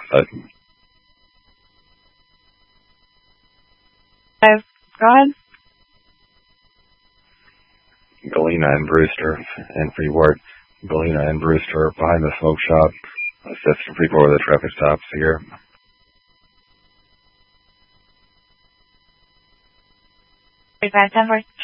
Go ahead. Galena and Brewster and Freeport. Galena and Brewster behind the smoke shop. Assist from Freeport with the traffic stops here. 3510